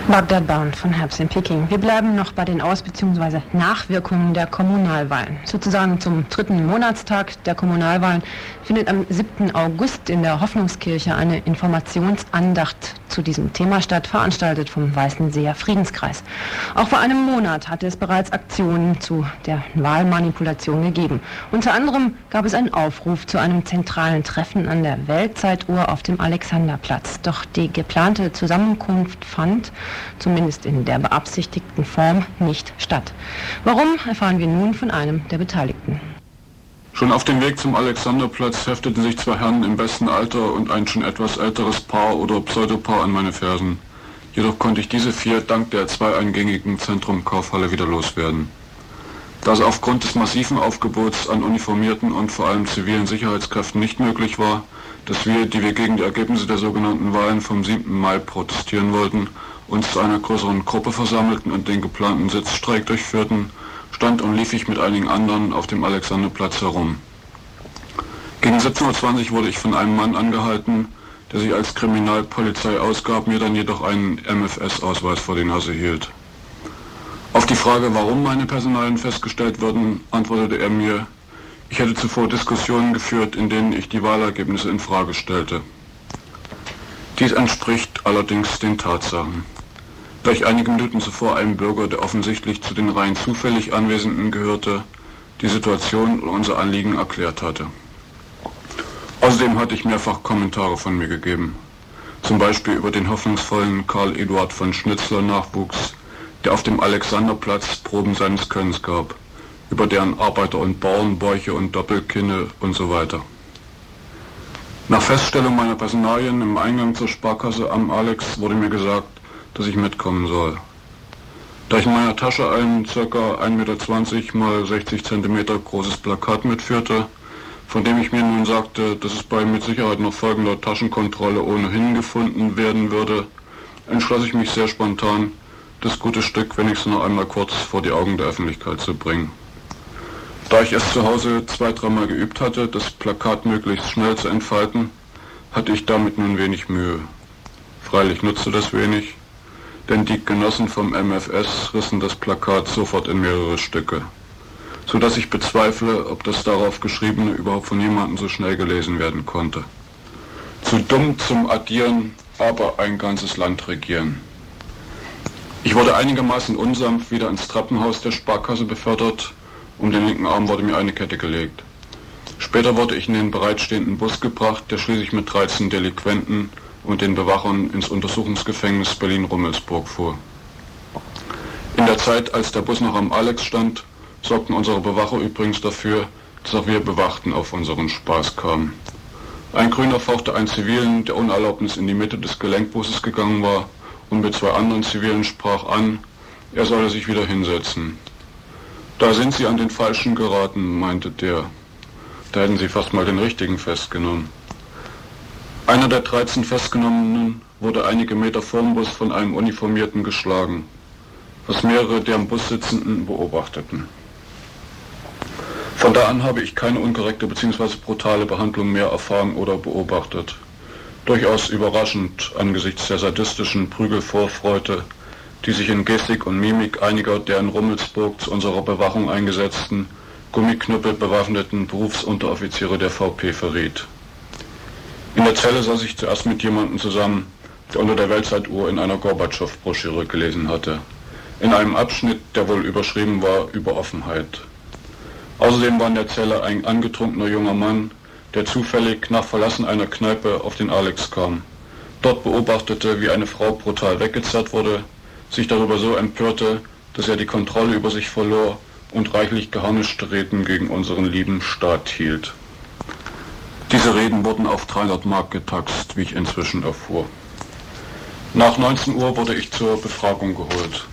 Bagdad Bahn von Herbst in Peking. Wir bleiben noch bei den Aus- bzw. Nachwirkungen der Kommunalwahlen. Sozusagen zum 3. Monatstag der Kommunalwahlen findet am 7. August in der Hoffnungskirche eine Informationsandacht zu diesem Thema statt, veranstaltet vom Weißenseer Friedenskreis. Auch vor einem Monat hatte es bereits Aktionen zu der Wahlmanipulation gegeben. Unter anderem gab es einen Aufruf zu einem zentralen Treffen an der Weltzeituhr auf dem Alexanderplatz. Doch die geplante Zusammenkunft fand, zumindest in der beabsichtigten Form, nicht statt. Warum, erfahren wir nun von einem der Beteiligten. Schon auf dem Weg zum Alexanderplatz hefteten sich zwei Herren im besten Alter und ein schon etwas älteres Paar oder Pseudopaar an meine Fersen. Jedoch konnte ich diese vier dank der zweieingängigen Zentrum-Kaufhalle wieder loswerden. Da es aufgrund des massiven Aufgebots an uniformierten und vor allem zivilen Sicherheitskräften nicht möglich war, dass wir, die wir gegen die Ergebnisse der sogenannten Wahlen vom 7. Mai protestieren wollten, uns zu einer größeren Gruppe versammelten und den geplanten Sitzstreik durchführten, stand und lief ich mit einigen anderen auf dem Alexanderplatz herum. Gegen 17:20 Uhr wurde ich von einem Mann angehalten, der sich als Kriminalpolizei ausgab, mir dann jedoch einen MFS-Ausweis vor die Nase hielt. Auf die Frage, warum meine Personalien festgestellt würden, antwortete er mir, ich hätte zuvor Diskussionen geführt, in denen ich die Wahlergebnisse in Frage stellte. Dies entspricht allerdings den Tatsachen. Da ich einige Minuten zuvor einem Bürger, der offensichtlich zu den rein zufällig Anwesenden gehörte, die Situation und unser Anliegen erklärt hatte. Außerdem hatte ich mehrfach Kommentare von mir gegeben. Zum Beispiel über den hoffnungsvollen Karl Eduard von Schnitzler Nachwuchs, der auf dem Alexanderplatz Proben seines Könnens gab, über deren Arbeiter- und Bauernbäuche und Doppelkinne und so weiter. Nach Feststellung meiner Personalien im Eingang zur Sparkasse am Alex wurde mir gesagt, dass ich mitkommen soll. Da ich in meiner Tasche ein ca. 1,20 Meter x 60 cm großes Plakat mitführte, von dem ich mir nun sagte, dass es bei mit Sicherheit noch folgender Taschenkontrolle ohnehin gefunden werden würde, entschloss ich mich sehr spontan, das gute Stück wenigstens noch einmal kurz vor die Augen der Öffentlichkeit zu bringen. Da ich es zu Hause 2-3 Mal geübt hatte, das Plakat möglichst schnell zu entfalten, hatte ich damit nun wenig Mühe. Freilich nutzte das wenig, denn die Genossen vom MFS rissen das Plakat sofort in mehrere Stücke, so dass ich bezweifle, ob das darauf Geschriebene überhaupt von jemandem so schnell gelesen werden konnte. Zu dumm zum Addieren, aber ein ganzes Land regieren. Ich wurde einigermaßen unsanft wieder ins Treppenhaus der Sparkasse befördert, um den linken Arm wurde mir eine Kette gelegt. Später wurde ich in den bereitstehenden Bus gebracht, der schließlich mit 13 Delinquenten und den Bewachern ins Untersuchungsgefängnis Berlin-Rummelsburg fuhr. In der Zeit, als der Bus noch am Alex stand, sorgten unsere Bewacher übrigens dafür, dass auch wir Bewachten auf unseren Spaß kamen. Ein Grüner fauchte einen Zivilen, der ohne Erlaubnis in die Mitte des Gelenkbusses gegangen war, und mit 2 anderen Zivilen sprach an, er solle sich wieder hinsetzen. Da sind Sie an den Falschen geraten, meinte der. Da hätten Sie fast mal den Richtigen festgenommen. Einer der 13 Festgenommenen wurde einige Meter vorm Bus von einem Uniformierten geschlagen, was mehrere der am Bus Sitzenden beobachteten. Von da an habe ich keine unkorrekte bzw. brutale Behandlung mehr erfahren oder beobachtet. Durchaus überraschend angesichts der sadistischen Prügelvorfreude, die sich in Gestik und Mimik einiger der in Rummelsburg zu unserer Bewachung eingesetzten, Gummiknüppel bewaffneten Berufsunteroffiziere der VP verriet. In der Zelle saß ich zuerst mit jemandem zusammen, der unter der Weltzeituhr in einer Gorbatschow-Broschüre gelesen hatte, in einem Abschnitt, der wohl überschrieben war, über Offenheit. Außerdem war in der Zelle ein angetrunkener junger Mann, der zufällig nach Verlassen einer Kneipe auf den Alex kam, dort beobachtete, wie eine Frau brutal weggezerrt wurde, sich darüber so empörte, dass er die Kontrolle über sich verlor und reichlich geharnischte Reden gegen unseren lieben Staat hielt. Diese Reden wurden auf 300 Mark getaxt, wie ich inzwischen erfuhr. Nach 19 Uhr wurde ich zur Befragung geholt.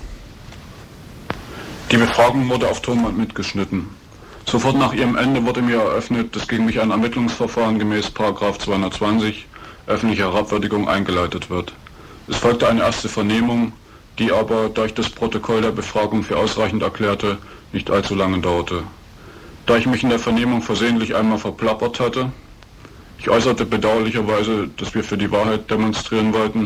Die Befragung wurde auf Tonband mitgeschnitten. Sofort nach ihrem Ende wurde mir eröffnet, dass gegen mich ein Ermittlungsverfahren gemäß § 220 öffentliche Herabwürdigung eingeleitet wird. Es folgte eine erste Vernehmung, die aber, da ich das Protokoll der Befragung für ausreichend erklärte, nicht allzu lange dauerte. Da ich mich in der Vernehmung versehentlich einmal verplappert hatte, ich äußerte bedauerlicherweise, dass wir für die Wahrheit demonstrieren wollten,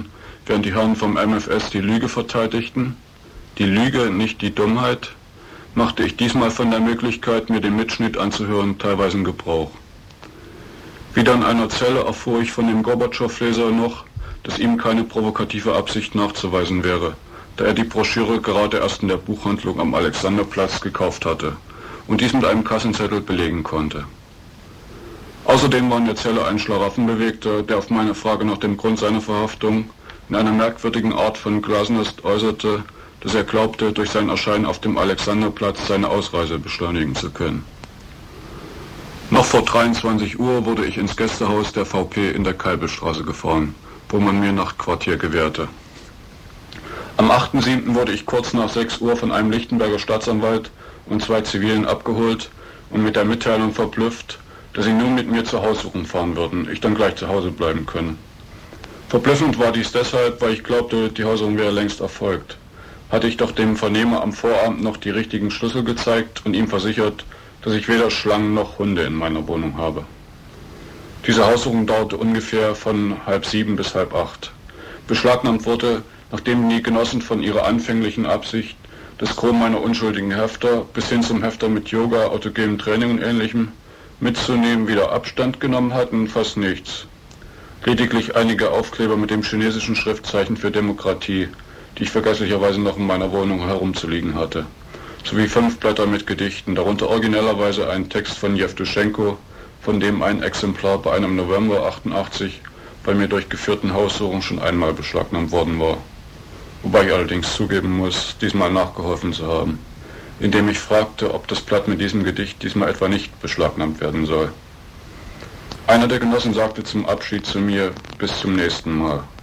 während die Herren vom MFS die Lüge verteidigten, die Lüge, nicht die Dummheit, machte ich diesmal von der Möglichkeit, mir den Mitschnitt anzuhören, teilweise Gebrauch. Wieder in einer Zelle erfuhr ich von dem Gorbatschow-Leser noch, dass ihm keine provokative Absicht nachzuweisen wäre, da er die Broschüre gerade erst in der Buchhandlung am Alexanderplatz gekauft hatte und dies mit einem Kassenzettel belegen konnte. Außerdem war in der Zelle ein Schlaraffenbewegter, der auf meine Frage nach dem Grund seiner Verhaftung in einer merkwürdigen Art von Glasnost äußerte, dass er glaubte, durch sein Erscheinen auf dem Alexanderplatz seine Ausreise beschleunigen zu können. Noch vor 23 Uhr wurde ich ins Gästehaus der VP in der Kalbestraße gefahren, wo man mir Nachtquartier gewährte. Am 8.7. wurde ich kurz nach 6 Uhr von einem Lichtenberger Staatsanwalt und 2 Zivilen abgeholt und mit der Mitteilung verblüfft, dass sie nun mit mir zur Haussuchung fahren würden, ich dann gleich zu Hause bleiben können. Verblüffend war dies deshalb, weil ich glaubte, die Haussuchung wäre längst erfolgt. Hatte ich doch dem Vernehmer am Vorabend noch die richtigen Schlüssel gezeigt und ihm versichert, dass ich weder Schlangen noch Hunde in meiner Wohnung habe. Diese Haussuchung dauerte ungefähr von 6:30 bis 7:30. Beschlagnahmt wurde, nachdem die Genossen von ihrer anfänglichen Absicht, das Gros meiner unschuldigen Hefter bis hin zum Hefter mit Yoga, autogenem Training und Ähnlichem mitzunehmen, wieder Abstand genommen hatten, fast nichts. Lediglich einige Aufkleber mit dem chinesischen Schriftzeichen für Demokratie, die ich vergesslicherweise noch in meiner Wohnung herumzuliegen hatte, sowie 5 Blätter mit Gedichten, darunter originellerweise ein Text von Jewtuschenko, von dem ein Exemplar bei einem November 88 bei mir durchgeführten Haussuchung schon einmal beschlagnahmt worden war. Wobei ich allerdings zugeben muss, diesmal nachgeholfen zu haben, indem ich fragte, ob das Blatt mit diesem Gedicht diesmal etwa nicht beschlagnahmt werden soll. Einer der Genossen sagte zum Abschied zu mir, bis zum nächsten Mal.